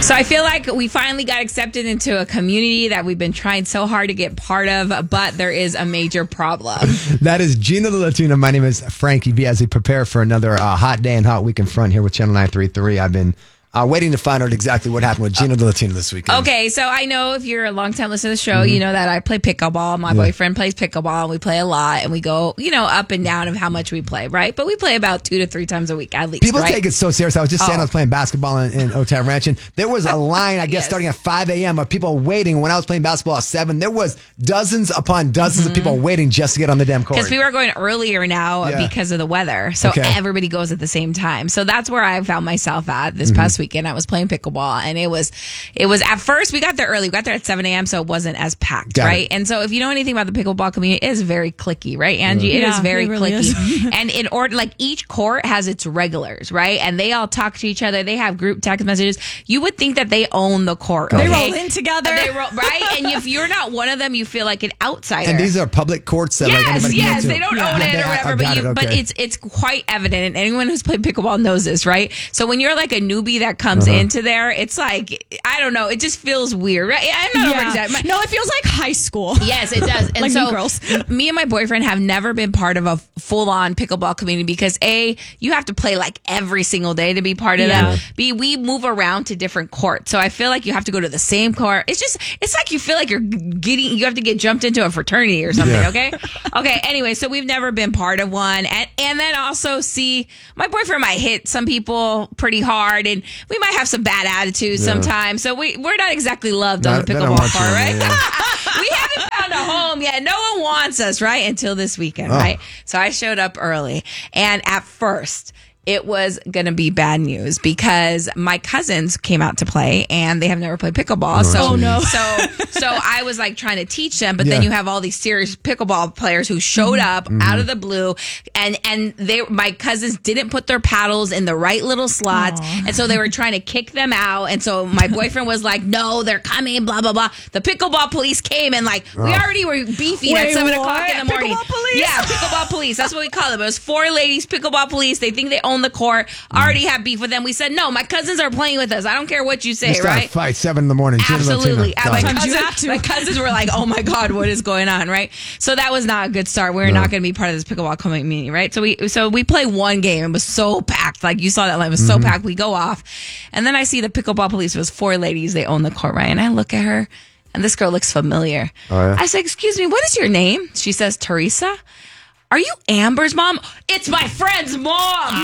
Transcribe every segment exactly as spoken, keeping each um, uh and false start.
So I feel like we finally got accepted into a community that we've been trying so hard to get part of, but there is a major problem. That is Gina the Latina. My name is Frankie V. As we prepare for another uh, hot day and hot week in front here with Channel nine three three, I've been uh, waiting to find out exactly what happened with Gina the Latina this weekend. Okay, so I know if you're a long-time listener to the show, mm-hmm. you know that I play pickleball. My yeah. boyfriend plays pickleball, and we play a lot, and we go, you know, up and down of how much we play, right? But we play about two to three times a week at least, People right? take it so serious. I was just saying oh. I was playing basketball in, in Otay Ranch, and there was a line, I guess, yes. starting at five a.m. of people waiting. When I was playing basketball at seven, there was dozens upon dozens mm-hmm. of people waiting just to get on the damn court. Because we were going earlier now yeah. because of the weather, so okay. everybody goes at the same time. So that's where I found myself at this mm-hmm. past weekend. I was playing pickleball. Pickleball, and it was, it was at first we got there early. We got there at seven a.m. so it wasn't as packed, got right? It. And so if you know anything about the pickleball community, it is very cliquey, right, Angie? Yeah. It is very it really cliquey. Is. And in order, like each court has its regulars, right? And they all talk to each other. They have group text messages. You would think that they own the court. They okay? roll in together, they roll, right? And if you're not one of them, you feel like an outsider. And these are public courts that yes, like yes, they to. don't yeah. own yeah, it or whatever. But you, it, okay. but it's it's quite evident, and anyone who's played pickleball knows this, right? So when you're like a newbie that comes uh-huh. into there, it's like. I don't know. It just feels weird, right? I'm not yeah. overexaggerating. No, it feels like high school. Yes, it does. And like so, girls. me and my boyfriend have never been part of a full-on pickleball community because A, you have to play like every single day to be part of yeah. that. B, we move around to different courts, so I feel like you have to go to the same court. It's just, it's like you feel like you're getting, you have to get jumped into a fraternity or something. Yeah. Okay, okay. Anyway, so we've never been part of one, and and then also see my boyfriend might hit some people pretty hard, and we might have some bad attitudes yeah. sometimes. So we we're not exactly loved not, on the pickleball part, right? Yeah. We haven't found a home yet. No one wants us, right? Until this weekend, oh. right? So I showed up early, and at first it was going to be bad news because my cousins came out to play and they have never played pickleball. Oh, so, oh, no. so, so I was like trying to teach them, but yeah. then you have all these serious pickleball players who showed up mm-hmm. out of the blue, and, and they, my cousins didn't put their paddles in the right little slots. Aww. And so they were trying to kick them out. And so my boyfriend was like, no, they're coming, blah, blah, blah. The pickleball police came and like, oh. we already were beefing Wait, at seven what? o'clock in the morning. Pickleball police? Yeah, pickleball police. That's what we call them. It was four ladies, pickleball police. They think they own the court. Already have beef with them. We said, no, my cousins are playing with us. I don't care what you say, you right? Fight seven in the morning. Absolutely. My you cousins, my cousins were like, oh my God, what is going on, right? So that was not a good start. We're no. not going to be part of this pickleball community, right? So we so we play one game. It was so packed. Like you saw that line. It was so mm-hmm. packed. We go off. And then I see the pickleball police. It was four ladies. They own the court, right? And I look at her, and this girl looks familiar. Oh, yeah? I said, excuse me, what is your name? She says, Teresa. Are you Amber's mom? It's my friend's mom.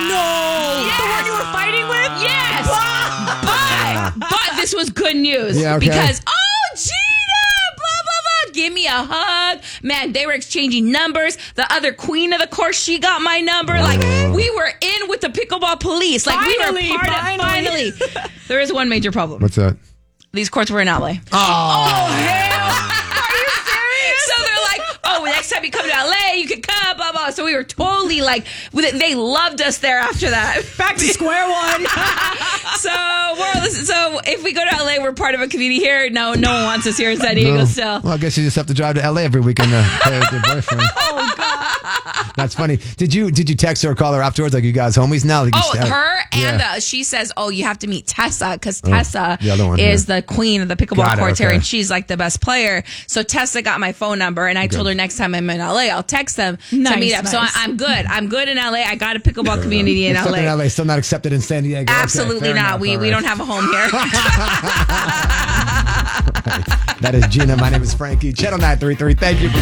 No. Yes. The one you were fighting with? Yes. but, but this was good news. Yeah, okay. Because, oh, Gina, blah, blah, blah. Give me a hug. Man, they were exchanging numbers. The other queen of the course, she got my number. Oh. Like, we were in with the pickleball police. Like, finally, we were part finally. of, finally. There is one major problem. What's that? These courts were in L A. Oh, oh hell. Oh, next time you come to L A, you can come, blah, blah. So we were totally like, they loved us there after that. Back to square one. so, well, listen, so if we go to L A, we're part of a community here. No, no one wants us here in San Diego no. still. Well, I guess you just have to drive to L A every weekend to play with your boyfriend. Oh, God. That's funny. Did you did you text her or call her afterwards? Like, you guys homies now? Like, oh, st- her and yeah. uh, she says, oh, you have to meet Tessa because oh, Tessa the one, is yeah. the queen of the pickleball got court it, here, okay. and she's like the best player. So Tessa got my phone number, and I okay. told her next time I'm in L A, I'll text them nice, to meet up. nice. So I, I'm good. I'm good in L A. I got a pickleball community in L A. in L A, still not accepted in San Diego. Absolutely okay, not. Enough, we right. we don't have a home here. That is Gina. My name is Frankie. Channel nine three three. Thank you for